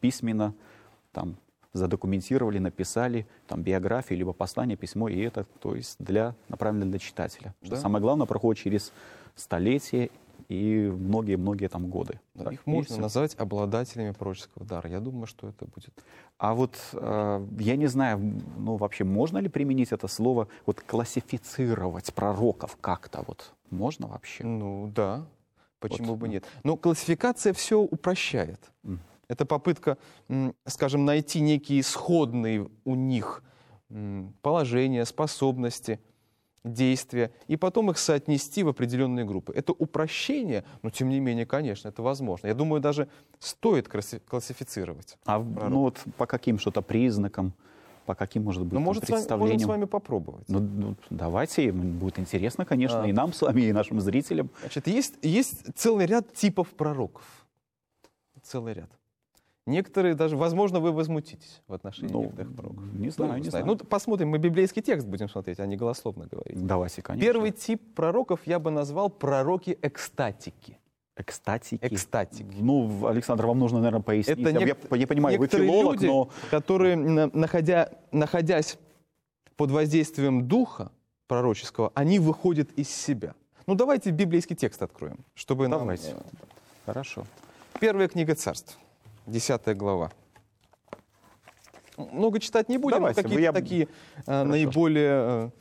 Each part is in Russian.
письменно там задокументировали, написали там биографию, либо послание, письмо, и это, то есть, направлено для читателя. Да. Что самое главное, проходит через столетия и многие-многие там годы. Да, Так, их можно видите? назвать обладателями пророческого дара. Я думаю, что это будет. А вот я не знаю, ну вообще можно ли применить это слово, вот классифицировать пророков как-то, вот можно вообще? Ну да, почему Вот, бы да. нет? Но классификация все упрощает. Это попытка, скажем, найти некие сходные у них положения, способности, действия, и потом их соотнести в определенные группы. Это упрощение, но тем не менее, конечно, это возможно. Я думаю, даже стоит классифицировать. Ну вот по каким что-то признакам, по каким, может быть, Но там, можем представлениям? с вами попробовать. Ну, давайте, будет интересно, конечно, и нам с вами, и нашим зрителям. Значит, есть целый ряд типов пророков. Целый ряд. Некоторые даже, возможно, вы возмутитесь в отношении некоторых пророков. Не знаю. Ну, посмотрим, мы библейский текст будем смотреть, а не голословно говорить. Давайте, конечно. Первый тип пророков я бы назвал пророки-экстатики. Экстатики. Экстатики. Ну, Александр, вам нужно, наверное, пояснить. Это Я понимаю, вы некоторые филолог, люди, но... которые, находясь под воздействием духа пророческого, они выходят из себя. Ну, давайте библейский текст откроем, чтобы Давайте. Хорошо. Первая книга Царств, 10 глава. Много читать не будем, Давайте, но какие-то такие наиболее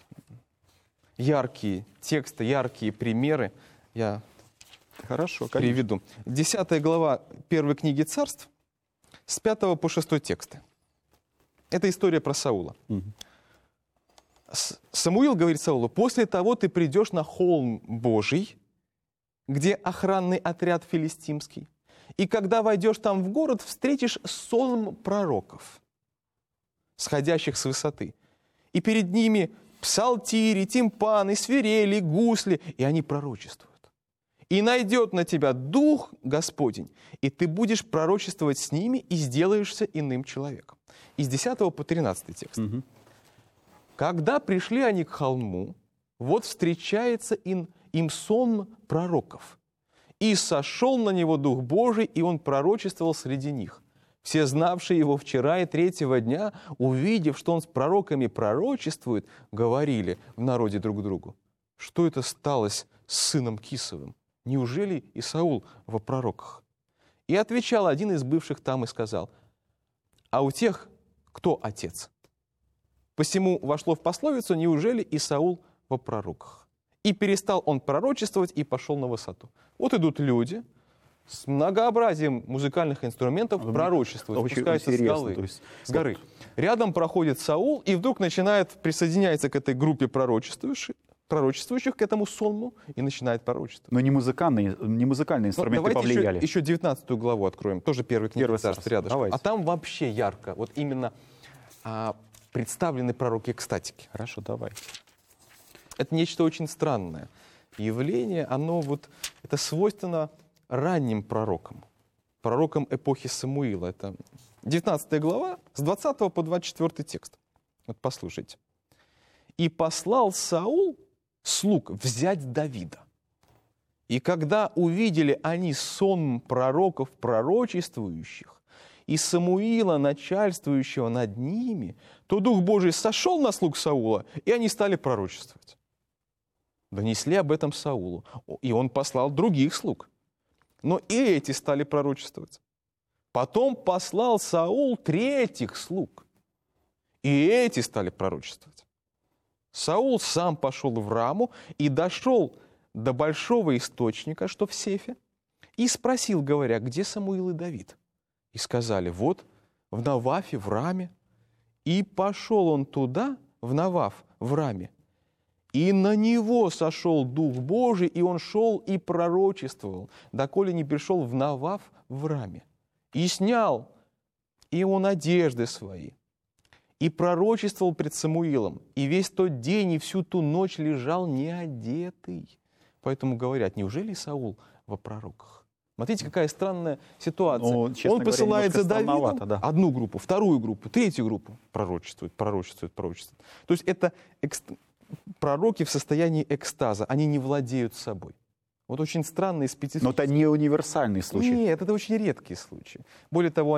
яркие тексты, яркие примеры я Хорошо, приведу. 10 глава первой книги Царств, с 5 по 6 тексты. Это история про Саула. Самуил говорит Саулу: «После того ты придешь на холм Божий, где охранный отряд филистимский, и когда войдешь там в город, встретишь сон пророков, сходящих с высоты. И перед ними псалтири, тимпаны, свирели, гусли, и они пророчествуют. И найдет на тебя Дух Господень, и ты будешь пророчествовать с ними и сделаешься иным человеком». Из 10 по 13 текст. «Когда пришли они к холму, вот встречается им сон пророков. И сошел на него Дух Божий, и он пророчествовал среди них. Все, знавшие его вчера и третьего дня, увидев, что он с пророками пророчествует, говорили в народе друг другу: что это сталось с сыном Кисовым? Неужели и Саул во пророках? И отвечал один из бывших там и сказал: а у тех кто отец? Посему вошло в пословицу: неужели и Саул во пророках? И перестал он пророчествовать и пошел на высоту». Вот идут люди с многообразием музыкальных инструментов, пророчествуют, спускаются с горы. Рядом проходит Саул, и вдруг присоединяется к этой группе пророчествующих, к этому сонму, и начинает пророчествовать. Но не музыкальные инструменты повлияли. Давайте еще 19 главу откроем, тоже первый книга Царств рядышком. Давайте. А там вообще ярко, вот именно представлены пророки-экстатики. Хорошо, давай. Это нечто очень странное явление, это свойственно ранним пророкам эпохи Самуила. Это 19 глава, с 20 по 24 текст. Вот послушайте. «И послал Саул слуг взять Давида. И когда увидели они сон пророков пророчествующих и Самуила, начальствующего над ними, то Дух Божий сошел на слуг Саула, и они стали пророчествовать. Донесли об этом Саулу, и он послал других слуг. Но и эти стали пророчествовать. Потом послал Саул третьих слуг, и эти стали пророчествовать. Саул сам пошел в Раму и дошел до большого источника, что в Сефе, и спросил, говоря: где Самуил и Давид? И сказали: вот в Навафе, в Раме. И пошел он туда, в Наваф, в Раме, и на него сошел Дух Божий, и он шел и пророчествовал, доколе не пришел в Наваф, в Раме. И снял и он одежды свои, и пророчествовал пред Самуилом, и весь тот день и всю ту ночь лежал неодетый». Поэтому говорят: неужели Саул во пророках? Смотрите, какая странная ситуация. Он посылает за Давидом одну группу, вторую группу, третью группу. Пророчествует. То есть это пророки в состоянии экстаза, они не владеют собой. Вот очень странные специфические. Но это не универсальный случай. Нет, это очень редкий случай. Более того,